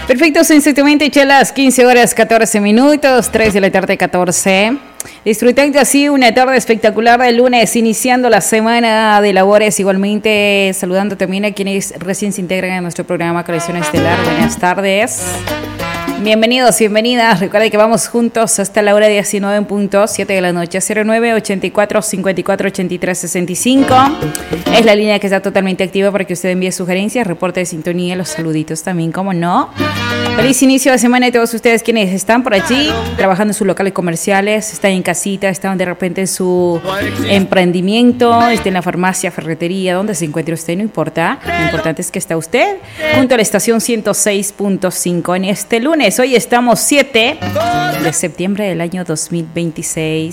Perfecto, son exactamente ya las 15 horas 14 minutos, 3 de la tarde 14. Disfrutando así una tarde espectacular de lunes, iniciando la semana de labores, igualmente saludando también a quienes recién se integran a nuestro programa Conexión Estelar. Buenas tardes. Bienvenidos, bienvenidas. Recuerden que vamos juntos hasta la hora 19 en punto, 7 de la noche, 09 84 54 83 65. Es la línea que está totalmente activa para que usted envíe sugerencias, reporte de sintonía, los saluditos también, como no. Feliz inicio de semana a todos ustedes quienes están por allí, trabajando en sus locales comerciales, están en casita, están de repente en su emprendimiento, estén en la farmacia, ferretería, donde se encuentre usted, no importa. Lo importante es que está usted junto a la estación 106.5 en este lunes. Hoy estamos 7 de septiembre del año 2026.